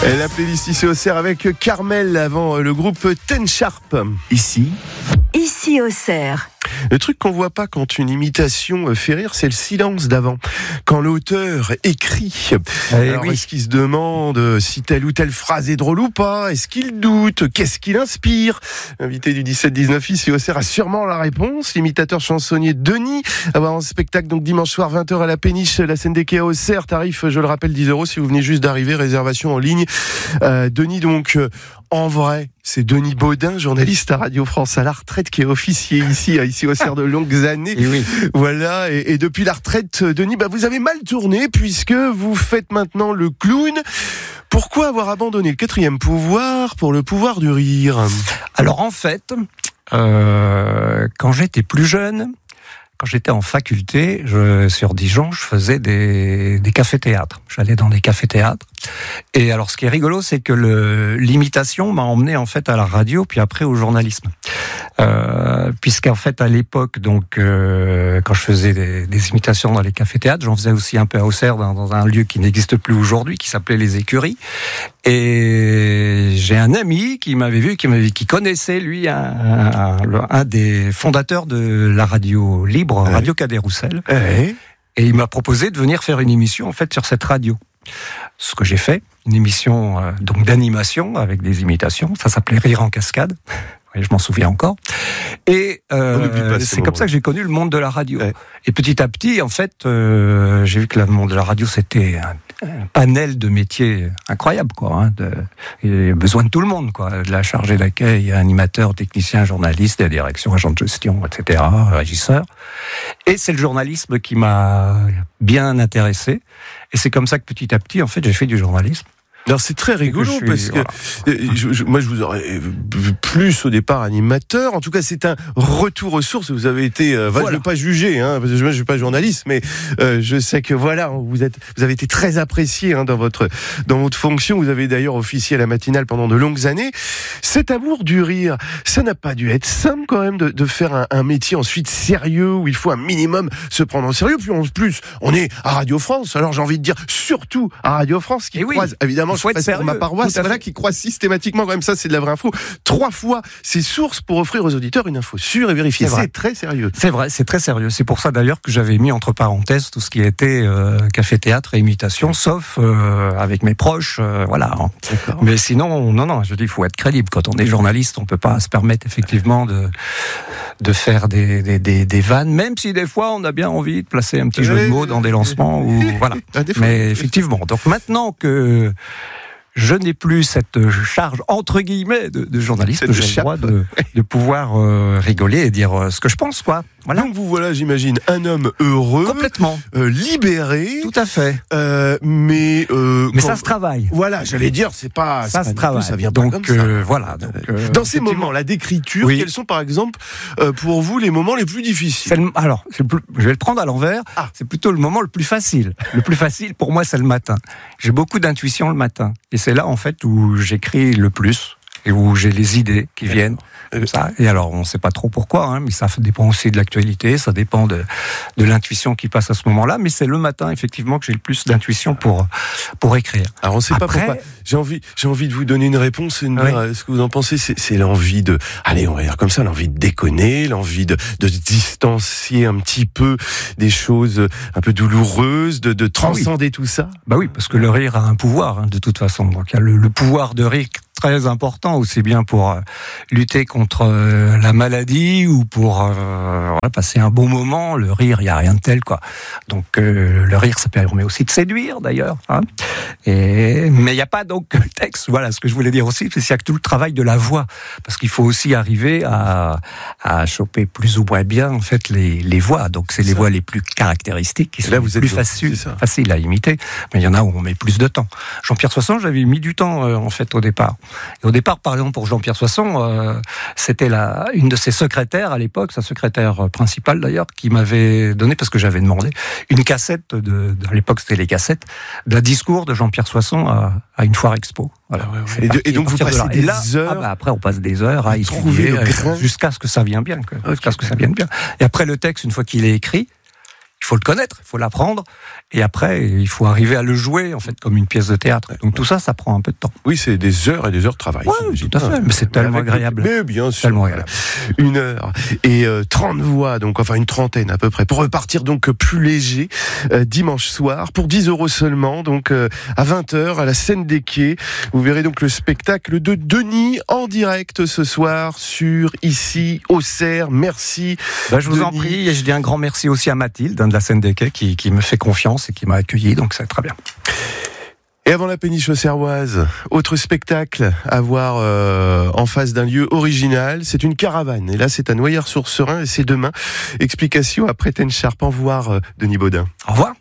Et la playlist ici au Cerf avec Carmel avant le groupe Ten Sharp. Ici au Cerf. Le truc qu'on voit pas quand une imitation fait rire, c'est le silence d'avant. Quand l'auteur écrit, alors est-ce qu'il se demande si telle ou telle phrase est drôle ou pas? Est-ce qu'il doute? Qu'est-ce qu'il inspire? L'invité du 17-19 ici au Cerf a sûrement la réponse. L'imitateur chansonnier Denis, avoir un spectacle donc dimanche soir 20h à la Péniche, la scène d'Ikea au Cerf. Tarif, je le rappelle, 10 € si vous venez juste d'arriver. Réservation en ligne. Denis donc, en vrai, c'est Denis Baudin, journaliste à Radio France à la retraite, qui est officier ici au Cerf de longues années. Et oui. Voilà. Et depuis la retraite, Denis, vous avez mal tourné puisque vous faites maintenant le clown. Pourquoi avoir abandonné le 4e pouvoir pour le pouvoir du rire? Alors en fait, quand j'étais plus jeune, quand j'étais en faculté, sur Dijon, je faisais des cafés-théâtres. J'allais dans des cafés-théâtres. Et alors, ce qui est rigolo, c'est que l'imitation m'a emmené en fait à la radio, puis après au journalisme. Puisqu'en fait, à l'époque, donc, quand je faisais des imitations dans les cafés-théâtres, j'en faisais aussi un peu à Auxerre, dans un lieu qui n'existe plus aujourd'hui, qui s'appelait les Écuries. Et j'ai un ami qui m'avait vu, qui connaissait, lui, un des fondateurs de la radio libre, Radio Cadet-Roussel. Et il m'a proposé de venir faire une émission, en fait, sur cette radio. Ce que j'ai fait, une émission donc d'animation avec des imitations. Ça s'appelait Rire en cascade. Oui, je m'en souviens encore. Et c'est comme ça que j'ai connu le monde de la radio. Ouais. Et petit à petit, en fait, j'ai vu que le monde de la radio, c'était un panel de métiers incroyable, quoi. Il y a besoin de tout le monde, quoi. De la chargée d'accueil, animateur, technicien, journaliste, la direction, agent de gestion, etc., régisseur. Et c'est le journalisme qui m'a bien intéressé. Et c'est comme ça que petit à petit, en fait, j'ai fait du journalisme. Alors c'est très rigolo parce que moi je vous aurais vu plus au départ animateur. En tout cas c'est un retour aux sources. Vous avez été, je ne veux pas juger, parce que je ne suis pas journaliste, mais je sais que voilà vous avez été très apprécié dans votre fonction. Vous avez d'ailleurs officié à la matinale pendant de longues années. Cet amour du rire, ça n'a pas dû être simple quand même de faire un métier ensuite sérieux où il faut un minimum se prendre en sérieux. Puis en plus on est à Radio France. Alors j'ai envie de dire surtout à Radio France qui croise évidemment. Je passe pour ma paroisse, qui croit systématiquement, quand même, ça c'est de la vraie info, 3 fois ces sources pour offrir aux auditeurs une info sûre et vérifiée. C'est très sérieux. C'est vrai, c'est très sérieux. C'est pour ça d'ailleurs que j'avais mis entre parenthèses tout ce qui était café-théâtre et imitation, sauf avec mes proches, voilà. D'accord. Mais sinon, non, je dis, il faut être crédible. Quand on est journaliste, on peut pas se permettre effectivement de faire des vannes, même si des fois on a bien envie de placer un petit jeu de mots dans des lancements, ou voilà. Mais effectivement, donc maintenant que je n'ai plus cette charge, entre guillemets, de journaliste, j'ai le droit de pouvoir rigoler et dire ce que je pense, quoi. Voilà. Donc vous voilà, j'imagine, un homme heureux, complètement libéré. Tout à fait. Mais ça se travaille. Voilà, j'allais dire, c'est pas ça se travaille. Ça vient donc pas comme ça. Voilà. Dans ces moments-là d'écriture, quels sont par exemple pour vous les moments les plus difficiles? Je vais le prendre à l'envers. C'est plutôt le moment le plus facile. Le plus facile pour moi, c'est le matin. J'ai beaucoup d'intuition le matin, et c'est là en fait où j'écris le plus et où j'ai les idées qui viennent. Ça. Et alors, on ne sait pas trop pourquoi, mais ça dépend aussi de l'actualité, ça dépend de l'intuition qui passe à ce moment-là, mais c'est le matin, effectivement, que j'ai le plus d'intuition pour écrire. Alors, on ne sait pas pourquoi. J'ai envie de vous donner une réponse et de dire ce que vous en pensez. C'est l'envie de, allez, on va dire comme ça, l'envie de déconner, l'envie de distancier un petit peu des choses un peu douloureuses, de transcender tout ça. Bah oui, parce que le rire a un pouvoir, de toute façon. Donc, il y a le pouvoir de rire très important, aussi bien pour lutter contre la maladie ou pour passer un bon moment. Le rire, il n'y a rien de tel, quoi. Donc le rire, ça permet aussi de séduire, d'ailleurs. Mais il n'y a pas donc le texte. Voilà, ce que je voulais dire aussi, c'est qu'il y a que tout le travail de la voix, parce qu'il faut aussi arriver à choper plus ou moins bien en fait les voix. Donc c'est les voix les plus caractéristiques qui sont les plus faciles à imiter, mais il y en a où on met plus de temps. Jean-Pierre Soisson, j'avais mis du temps en fait au départ. Et au départ, par exemple, pour Jean-Pierre Soisson, c'était une de ses secrétaires à l'époque, sa secrétaire principale d'ailleurs, qui m'avait donné, parce que j'avais demandé, une cassette, à l'époque c'était les cassettes, d'un discours de Jean-Pierre Soisson à une foire expo. Voilà. Et donc vous passez des heures. Après, on passe des heures à y trouver jusqu'à ce que ça vienne bien. Et après le texte, une fois qu'il est écrit, il faut le connaître, il faut l'apprendre, et après, il faut arriver à le jouer, en fait, comme une pièce de théâtre. Donc tout ça prend un peu de temps. Oui, c'est des heures et des heures de travail. Oui, tout à fait, mais c'est tellement agréable. Mais bien sûr. Tellement agréable. 1 heure et 30 voix, donc enfin une trentaine à peu près, pour repartir donc plus léger dimanche soir, pour 10 € seulement, donc à 20h, à la Scène des Quais. Vous verrez donc le spectacle de Denis en direct ce soir sur Ici Auxerre. Merci. Je vous en prie, et je dis un grand merci aussi à Mathilde de la Scène des Quais qui me fait confiance et qui m'a accueilli, donc c'est très bien. Et avant la péniche auxerroise, autre spectacle à voir en face d'un lieu original, c'est une caravane. Et là, c'est à Noyers-sur-Serein et c'est demain. Explication après Ten Sharp. Au revoir, Denis Baudin. Au revoir.